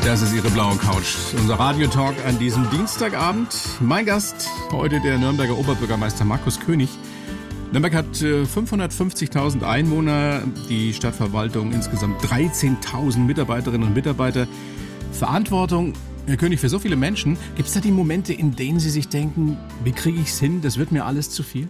Das ist Ihre blaue Couch. Unser Radiotalk an diesem Dienstagabend. Mein Gast heute der Nürnberger Oberbürgermeister Markus König. Nürnberg hat 550.000 Einwohner, die Stadtverwaltung insgesamt 13.000 Mitarbeiterinnen und Mitarbeiter. Verantwortung, Herr König, für so viele Menschen. Gibt es da die Momente, in denen Sie sich denken, wie kriege ich es hin, das wird mir alles zu viel?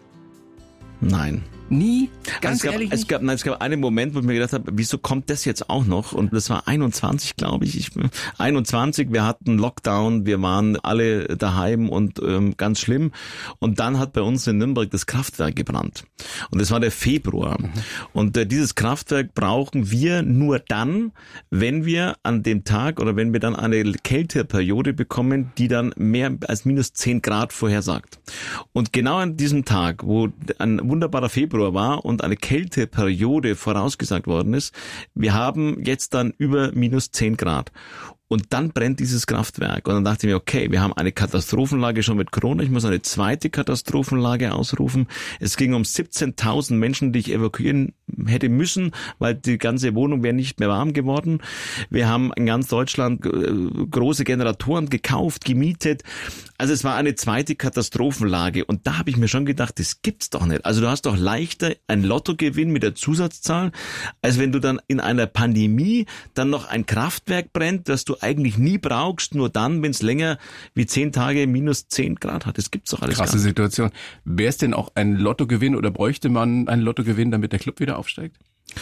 Nein. Nie? Ganz also ehrlich es gab einen Moment, wo ich mir gedacht habe, wieso kommt das jetzt auch noch? Und das war 21, glaube ich. 21, wir hatten Lockdown, wir waren alle daheim und ganz schlimm. Und dann hat bei uns in Nürnberg das Kraftwerk gebrannt. Und das war der Februar. Und dieses Kraftwerk brauchen wir nur dann, wenn wir an dem Tag oder wenn wir dann eine Kälteperiode bekommen, die dann mehr als minus 10 Grad vorhersagt. Und genau an diesem Tag, wo ein wunderbarer Februar war und eine Kälteperiode vorausgesagt worden ist, wir haben jetzt dann über minus 10 Grad. Und dann brennt dieses Kraftwerk. Und dann dachte ich mir, okay, wir haben eine Katastrophenlage schon mit Corona. Ich muss eine zweite Katastrophenlage ausrufen. Es ging um 17.000 Menschen, die ich evakuieren hätte müssen, weil die ganze Wohnung wäre nicht mehr warm geworden. Wir haben in ganz Deutschland große Generatoren gekauft, gemietet. Also es war eine zweite Katastrophenlage. Und da habe ich mir schon gedacht, das gibt's doch nicht. Also du hast doch leichter einen Lottogewinn mit der Zusatzzahl, als wenn du dann in einer Pandemie dann noch ein Kraftwerk brennt, das du eigentlich nie brauchst, nur dann, wenn es länger wie 10 Tage minus 10 Grad hat. Das gibt's doch alles gar nicht. Krasse Situation. Wäre es denn auch ein Lottogewinn oder bräuchte man einen Lottogewinn, damit der Club wieder aufsteigt?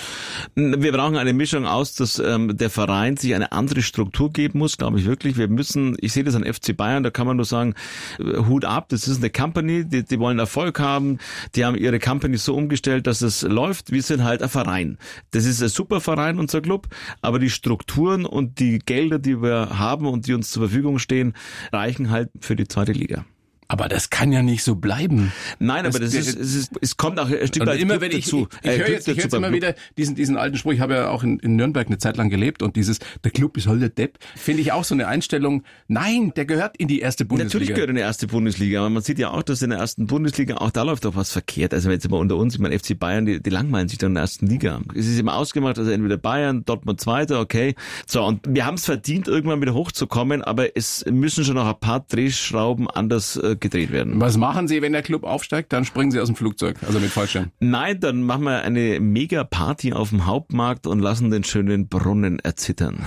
Wir brauchen eine Mischung aus, dass der Verein sich eine andere Struktur geben muss, glaube ich wirklich. Wir müssen, ich sehe das an FC Bayern, da kann man nur sagen, Hut ab, das ist eine Company, die wollen Erfolg haben, die haben ihre Company so umgestellt, dass es läuft. Wir sind halt ein Verein. Das ist ein super Verein, unser Club, aber die Strukturen und die Gelder, die wir haben und die uns zur Verfügung stehen, reichen halt für die zweite Liga. Aber das kann ja nicht so bleiben. Nein, aber es kommt auch ein Stück weit immer, wenn dazu. Ich höre jetzt immer wieder diesen alten Spruch, ich habe ja auch in Nürnberg eine Zeit lang gelebt und der Club ist halt der Depp, finde ich auch so eine Einstellung, nein, der gehört in die erste Bundesliga. Natürlich gehört in die erste Bundesliga, aber man sieht ja auch, dass in der ersten Bundesliga, auch da läuft doch was verkehrt. Also jetzt mal unter uns, ich meine FC Bayern, die langweilen sich dann in der ersten Liga. Es ist immer ausgemacht, also entweder Bayern, Dortmund Zweiter, okay. So, und wir haben es verdient, irgendwann wieder hochzukommen, aber es müssen schon noch ein paar Drehschrauben anders gedreht werden. Was machen Sie, wenn der Club aufsteigt? Dann springen Sie aus dem Flugzeug, also mit Fallschirm. Nein, dann machen wir eine Mega-Party auf dem Hauptmarkt und lassen den schönen Brunnen erzittern.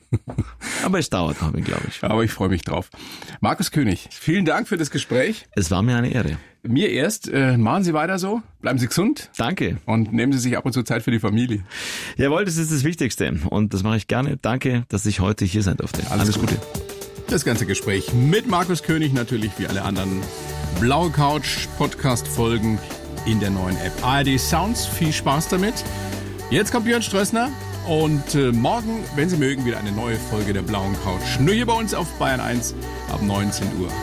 Aber es dauert noch, glaube ich. Aber ich freue mich drauf. Markus König, vielen Dank für das Gespräch. Es war mir eine Ehre. Mir erst. Machen Sie weiter so. Bleiben Sie gesund. Danke. Und nehmen Sie sich ab und zu Zeit für die Familie. Jawohl, das ist das Wichtigste. Und das mache ich gerne. Danke, dass ich heute hier sein durfte. Alles Gute. Das ganze Gespräch mit Markus König natürlich wie alle anderen Blaue Couch Podcast-Folgen in der neuen App ARD Sounds. Viel Spaß damit. Jetzt kommt Björn Strössner und morgen, wenn Sie mögen, wieder eine neue Folge der Blauen Couch. Nur hier bei uns auf Bayern 1 ab 19 Uhr.